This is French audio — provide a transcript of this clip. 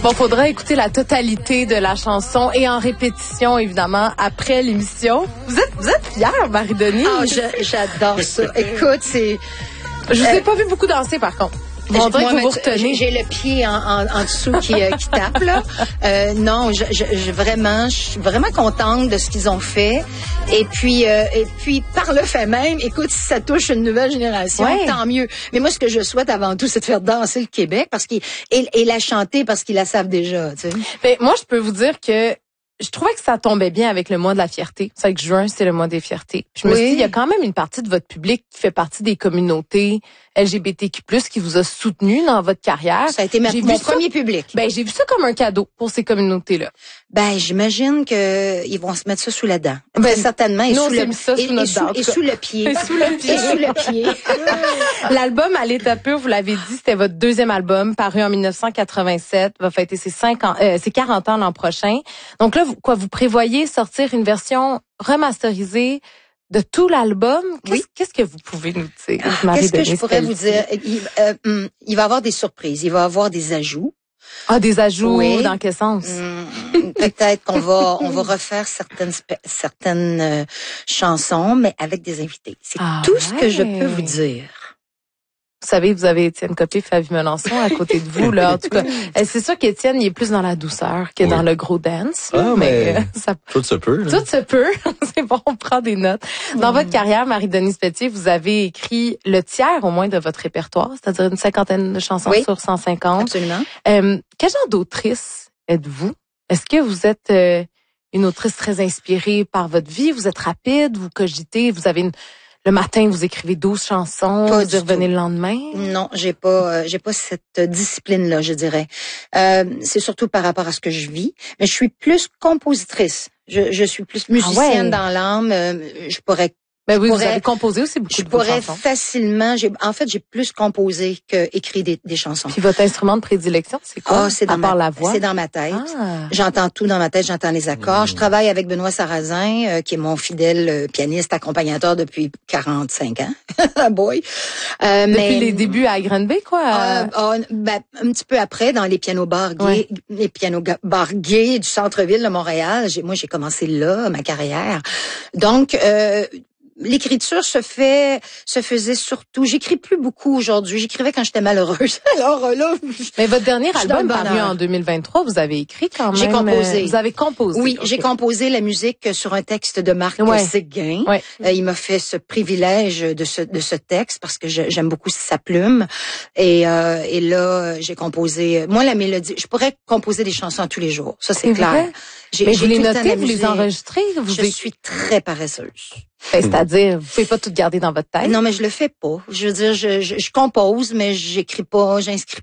Bon, faudra écouter la totalité de la chanson et en répétition, évidemment, après l'émission. Vous êtes fière, Marie-Denis? Ah, j'adore ça. Écoute, c'est... Je vous ai pas vu beaucoup danser, par contre. On dirait que vous retenez. J'ai le pied en dessous qui tape, là. Non, je suis vraiment contente de ce qu'ils ont fait. Et puis, par le fait même, écoute, si ça touche une nouvelle génération, tant mieux. Mais moi, ce que je souhaite avant tout, c'est de faire danser le Québec et la chanter parce qu'ils la savent déjà, tu sais. Ben, moi, je peux vous dire que je trouvais que ça tombait bien avec le mois de la fierté. C'est vrai que juin, c'est le mois des fiertés. Je me suis dit, il y a quand même une partie de votre public qui fait partie des communautés LGBTQ+, qui vous a soutenu dans votre carrière. Ça a été mon premier public. Ben, j'ai vu ça comme un cadeau pour ces communautés-là. Ben, j'imagine que ils vont se mettre ça sous la dent. Ben, certainement. Et nous, sous le pied. Et sous le pied. L'album À l'état pur, vous l'avez dit, c'était votre deuxième album, paru en 1987, va fêter ses 40 ans l'an prochain. Donc là, vous prévoyez sortir une version remasterisée de tout l'album? Qu'est-ce que vous pouvez nous dire, Marie-Denis? Qu'est-ce que je pourrais vous dire? Il va y avoir des surprises. Il va y avoir des ajouts. Ah, des ajouts? Oui. Dans quel sens? Peut-être qu'on va refaire certaines chansons, mais avec des invités. C'est tout ce que je peux vous dire. Vous savez, vous avez Étienne Côté, Flavie Melançon à côté de vous, là. En tout cas, c'est sûr qu'Étienne, il est plus dans la douceur que dans le gros dance. Ah, mais ça, tout se peut. Là. Tout se peut. C'est bon, on prend des notes. Dans votre carrière, Marie-Denis Pelletier, vous avez écrit le tiers au moins de votre répertoire, c'est-à-dire une 50aine de chansons sur 150. Absolument. Quel genre d'autrice êtes-vous? Est-ce que vous êtes une autrice très inspirée par votre vie? Vous êtes rapide, vous cogitez, vous avez le matin, vous écrivez 12 chansons, vous y revenez le lendemain? Non, j'ai pas cette discipline-là, je dirais. C'est surtout par rapport à ce que je vis. Mais je suis plus compositrice. Je suis plus musicienne dans l'âme. Je pourrais... Ben oui, vous avez composé aussi beaucoup de vos chansons. Je pourrais facilement... j'ai plus composé que écrit des chansons. Puis votre instrument de prédilection, c'est quoi? C'est dans la voix. C'est dans ma tête. J'entends tout dans ma tête, j'entends les accords. Je travaille avec Benoît Sarrazin, qui est mon fidèle pianiste accompagnateur depuis 45 ans. Boy. Depuis les débuts à Granby, quoi? Un petit peu après, dans les pianos bars gays, les pianos bars gays du centre-ville de Montréal. Moi, j'ai commencé là, ma carrière. Donc, l'écriture se faisait surtout. J'écris plus beaucoup aujourd'hui. J'écrivais quand j'étais malheureuse. Alors là, mais votre dernier album paru en 2023, vous avez écrit quand même. J'ai composé. Vous avez composé. Oui, j'ai composé la musique sur un texte de Marc Séguin. Il m'a fait ce privilège de ce texte parce que j'aime beaucoup sa plume. Et là, j'ai composé. Moi, la mélodie. Je pourrais composer des chansons tous les jours. Ça, c'est clair. Vrai? Mais vous les notez, vous les enregistrez. Je suis très paresseuse. C'est-à-dire, vous pouvez pas tout garder dans votre tête. Non, mais je le fais pas. Je veux dire, je compose, mais j'inscris